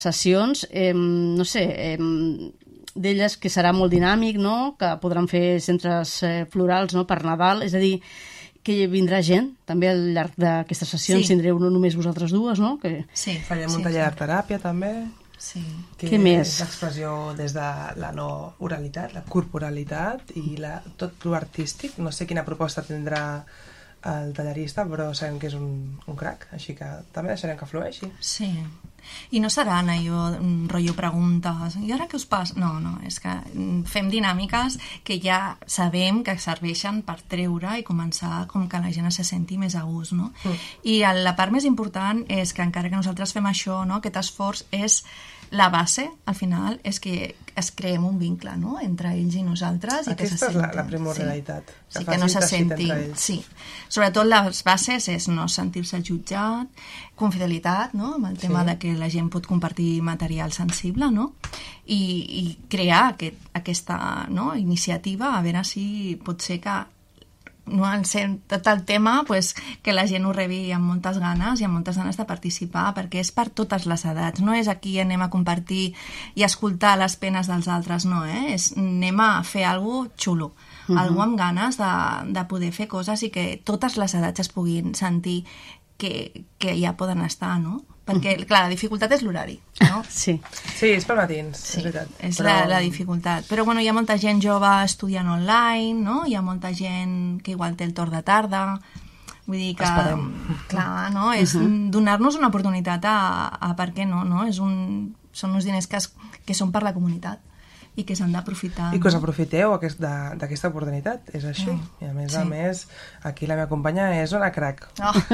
sessions, no sé, d'elles que serà molt dinàmic, no? Que podran fer centres florals, no? Per Nadal, és a dir, que vindrà gent també al llarg d'aquestes sessions, tindreu no només vosaltres dues, no? Sí, farem un taller de teràpia també. Sí. Què més? És l'expressió des de la no oralitat, la corporalitat i tot lo artístic. No sé quina proposta tindrà el tallerista, però sabem que és un crac, així que també deixarem que flueixi. Sí, i no seran allò rotllo preguntes, i ara què us passa? No, és que fem dinàmiques que ja sabem que serveixen per treure i començar com que la gent se senti més a gust, no? I la part més important és que encara que nosaltres fem això, no? Aquest esforç és la base, al final, és que es creem un vincle, no?, entre ells i nosaltres. Aquesta és la primordialitat. Sí, que no se sentin. Sí. Sobretot les bases és no sentir-se jutjat, confidencialitat, no?, amb el tema de que la gent pot compartir material sensible, no?, i crear aquesta iniciativa, a veure si pot ser que no en sent tot el tema, pues, que la gent ho rebi amb moltes ganes i amb moltes ganes de participar, perquè és per totes les edats, no és aquí anem a compartir i escoltar les penes dels altres, no, és anem a fer alguna cosa xulo, alguna amb ganes de poder fer coses i que totes les edats es puguin sentir que ja poden estar, no? Perquè, clar, la dificultat és l'horari, no? Sí, és per matins, és veritat. És la dificultat. Però, bueno, hi ha molta gent jove estudiant online, no? Hi ha molta gent que igual té el torn de tarda. Vull dir que... Esperem. Clar, no? És donar-nos una oportunitat a per què no? Són uns diners que són per la comunitat i que s'han d'aprofitar. I que us aprofiteu d'aquesta oportunitat, és així. I a més, aquí la meva companya és una crac.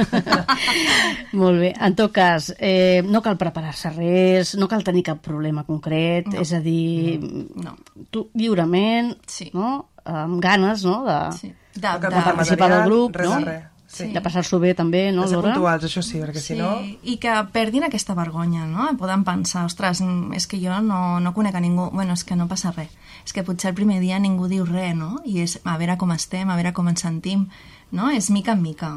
Molt bé. En tot cas, no cal preparar-se res, no cal tenir cap problema concret, és a dir, tu lliurement, amb ganes de participar del grup, de passar-s'ho bé també, no, de ser Laura? puntuals, això sí, perquè si no... I que perdin aquesta vergonya, no? Poden pensar, ostres, és que jo no conec a ningú, bueno, és que no passa res, és que potser el primer dia ningú diu res, no? I és a veure com estem, a veure com ens sentim, no? És mica en mica.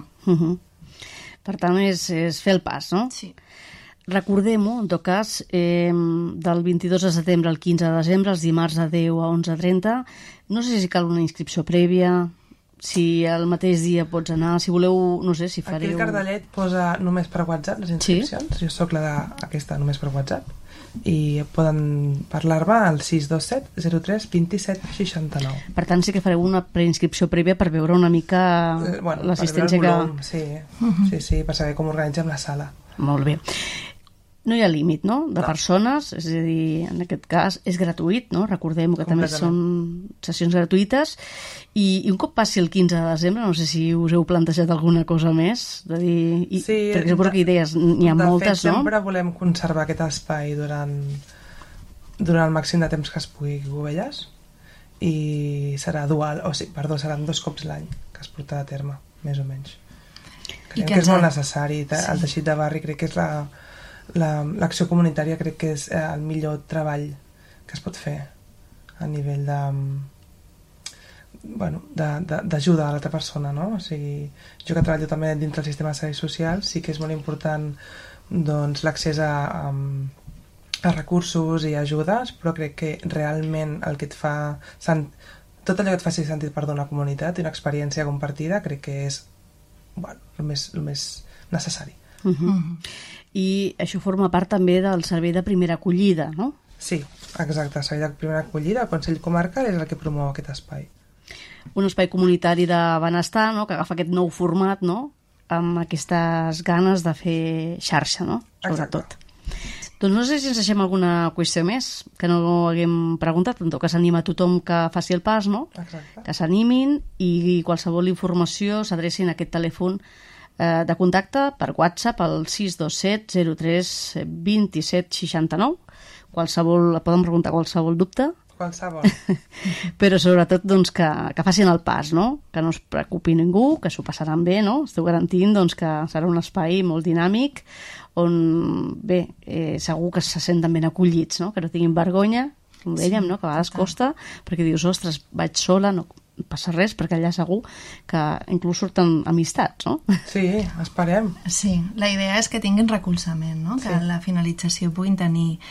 Per tant, és fer el pas, no? Sí. Recordem-ho, en tot cas, del 22 de setembre al 15 de desembre, els dimarts de 10 a 11:30. No sé si cal una inscripció prèvia, si el mateix dia pots anar, si voleu, no sé, si fareu... Aquí el cartellet posa només per WhatsApp les inscripcions, jo soc aquesta només per WhatsApp, i poden parlar-me al 627 03 27 69. Per tant, sí que fareu una preinscripció prèvia per veure una mica l'assistència que... Sí, per saber com organitzem la sala. Molt bé. No hi ha límit, no?, de persones, és a dir, en aquest cas és gratuït, no? Recordem que també són sessions gratuïtes, i un cop passi el 15 de desembre, no sé si us heu plantejat alguna cosa més, de dir... perquè suposo que idees n'hi ha moltes, no? De fet, sempre volem conservar aquest espai durant el màxim de temps que es pugui, Cubelles, i serà dual, seran 2 cops l'any que es portarà a terme, més o menys. Creiem que és molt necessari, el teixit de barri crec que és l'acció comunitària, crec que és el millor treball que es pot fer a nivell d'ajuda a l'altra persona, no? O sigui, jo que treballo també dintre del sistema de serveis socials, sí que és molt important l'accés a recursos i ajudes, però crec que realment el que et fa tot allò que et faci sentir part d'una comunitat i una experiència compartida, crec que és el més necessari. I això forma part també del servei de primera acollida, no? Sí, exacte, el servei de primera acollida, el Consell Comarcal és el que promou aquest espai. Un espai comunitari de benestar, no?, que agafa aquest nou format, no?, amb aquestes ganes de fer xarxa, no?, sobretot. Doncs no sé si ens deixem alguna qüestió més que no haguem preguntat, en tot cas anima a tothom que faci el pas, no?, que s'animin, i qualsevol informació s'adrecin a aquest telèfon de contacte per WhatsApp al 627 03 27 69. Poden preguntar qualsevol dubte. Qualsevol. Però sobretot que facin el pas, no? Que no es preocupi ningú, que s'ho passaran bé, no? Esteu garantint que serà un espai molt dinàmic on, bé, segur que se senten ben acollits, no? Que no tinguin vergonya, com dèiem, no? Que a vegades costa, perquè dius, ostres, vaig sola, no passa res, perquè allà segur que inclús surten amistats, no? Sí, esperem. Sí, la idea és que tinguin recolzament, no? Que Sí. la finalització puguin tenir